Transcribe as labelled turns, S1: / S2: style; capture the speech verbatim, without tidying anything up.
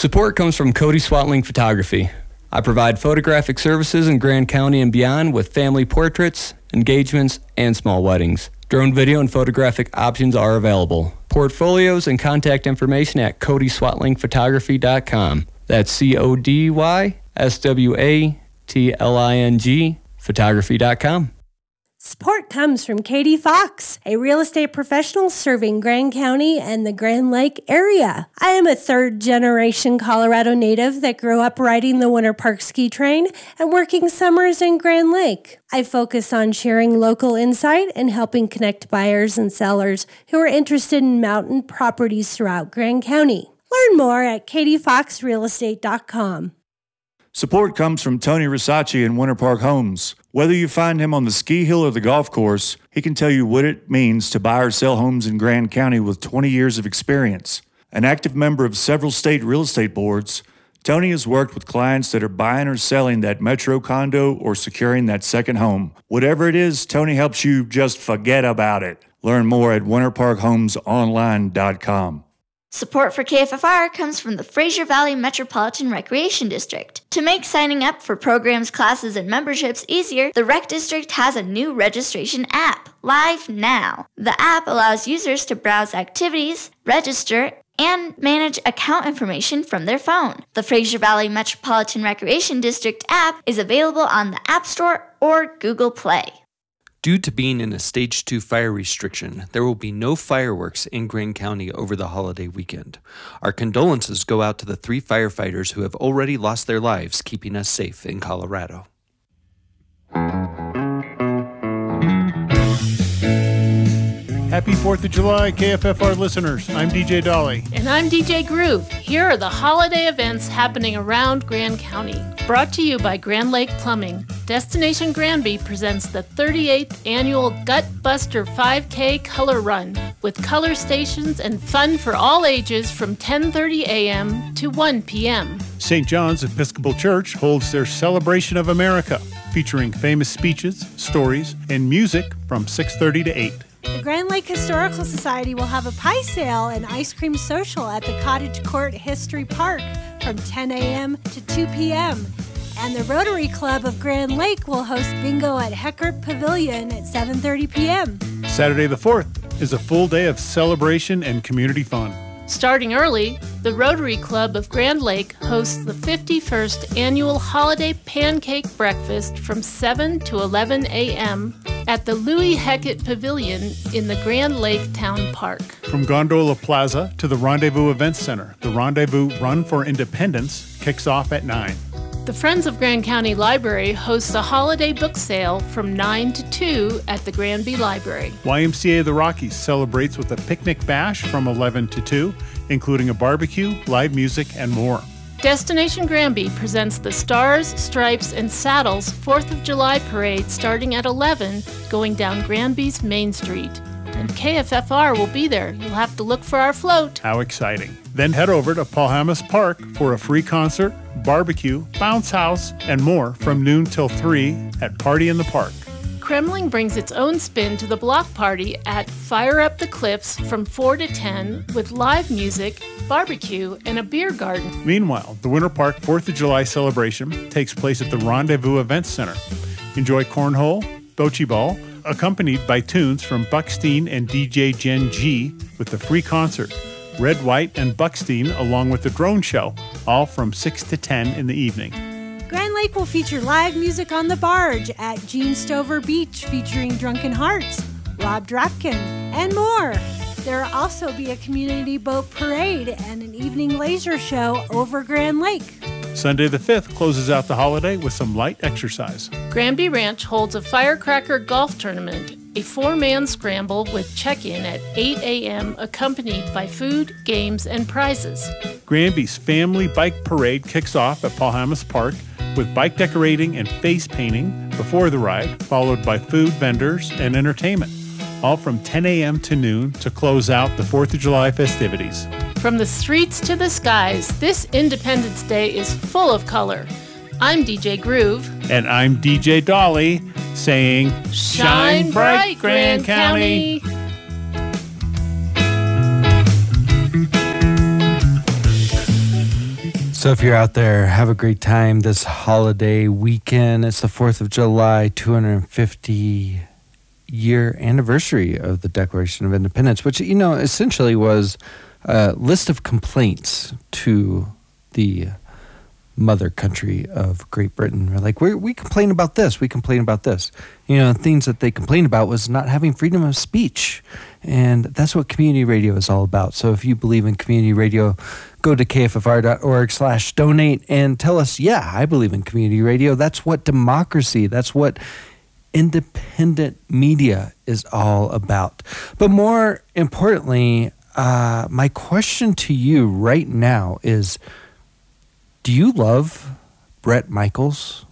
S1: Support comes from Cody Swatling Photography. I provide photographic services in Grand County and beyond with family portraits, engagements, and small weddings. Drone video and photographic options are available. Portfolios and contact information at cody swatling photography dot com. That's C O D Y S W A T L I N G photography dot com.
S2: Support comes from Katie Fox, a real estate professional serving Grand County and the Grand Lake area. I am a third-generation Colorado native that grew up riding the Winter Park ski train and working summers in Grand Lake. I focus on sharing local insight and helping connect buyers and sellers who are interested in mountain properties throughout Grand County. Learn more at katie fox real estate dot com.
S3: Support comes from Tony Risacci in Winter Park Homes. Whether you find him on the ski hill or the golf course, he can tell you what it means to buy or sell homes in Grand County with twenty years of experience. An active member of several state real estate boards, Tony has worked with clients that are buying or selling that metro condo or securing that second home. Whatever it is, Tony helps you just forget about it. Learn more at winter park homes online dot com.
S4: Support for K F F R comes from the Fraser Valley Metropolitan Recreation District. To make signing up for programs, classes, and memberships easier, the Rec District has a new registration app, live now. The app allows users to browse activities, register, and manage account information from their phone. The Fraser Valley Metropolitan Recreation District app is available on the App Store or Google Play.
S5: Due to being in a Stage two fire restriction, there will be no fireworks in Grand County over the holiday weekend. Our condolences go out to the three firefighters who have already lost their lives keeping us safe in Colorado.
S6: Happy fourth of July, K F F R listeners. I'm D J Dolly.
S7: And I'm D J Groove. Here are the holiday events happening around Grand County. Brought to you by Grand Lake Plumbing. Destination Granby presents the thirty-eighth annual Gut Buster five K Color Run with color stations and fun for all ages from ten thirty a m to one p m
S6: Saint John's Episcopal Church holds their Celebration of America, featuring famous speeches, stories, and music from six thirty to eight.
S2: The Grand Lake Historical Society will have a pie sale and ice cream social at the Cottage Court History Park from ten a m to two p m And the Rotary Club of Grand Lake will host bingo at Heckert Pavilion at seven thirty p m
S6: Saturday the fourth is a full day of celebration and community fun.
S7: Starting early, the Rotary Club of Grand Lake hosts the fifty-first annual Holiday Pancake Breakfast from seven to eleven a m at the Louis Heckett Pavilion in the Grand Lake Town Park.
S6: From Gondola Plaza to the Rendezvous Events Center, the Rendezvous Run for Independence kicks off at nine.
S7: The Friends of Grand County Library hosts a holiday book sale from nine to two at the Granby Library.
S6: Y M C A of the Rockies celebrates with a picnic bash from eleven to two, including a barbecue, live music, and more.
S7: Destination Granby presents the Stars, Stripes, and Saddles fourth of July Parade starting at eleven, going down Granby's Main Street. And K F F R will be there. You'll have to look for our float.
S6: How exciting. Then head over to Palhamas Park for a free concert, barbecue, bounce house, and more from noon till three at Party in the Park.
S7: Kremling brings its own spin to the block party at Fire Up the Cliffs from four to ten with live music, barbecue, and a beer garden.
S6: Meanwhile, the Winter Park fourth of July celebration takes place at the Rendezvous Events Center. Enjoy cornhole, bocce ball, accompanied by tunes from Buckstein and D J Gen G with the free concert, Red, White, and Buckstein along with the drone show, all from six to ten in the evening.
S2: Grand Lake will feature live music on the barge at Gene Stover Beach featuring Drunken Hearts, Rob Dropkin, and more. There will also be a community boat parade and an evening laser show over Grand Lake.
S6: Sunday the fifth closes out the holiday with some light exercise.
S7: Granby Ranch holds a firecracker golf tournament, a four-man scramble with check-in at eight a m accompanied by food, games, and prizes.
S6: Granby's Family Bike Parade kicks off at Palhamas Park with bike decorating and face painting before the ride, followed by food vendors and entertainment, all from ten a m to noon to close out the fourth of July festivities.
S7: From the streets to the skies, this Independence Day is full of color. I'm D J Groove.
S6: And I'm D J Dolly, saying,
S7: Shine, Shine bright, Grand, Grand County. County.
S5: So if you're out there, have a great time this holiday weekend. It's the fourth of July, two hundred fifty year anniversary of the Declaration of Independence, which, you know, essentially was a list of complaints to the mother country of Great Britain. We're like, we we complain about this, we complain about this. You know, things that they complained about was not having freedom of speech. And that's what community radio is all about. So if you believe in community radio, go to kffr.org slash donate and tell us, yeah, I believe in community radio. That's what democracy, that's what independent media is all about. But more importantly, uh, my question to you right now is, do you love Bret Michaels?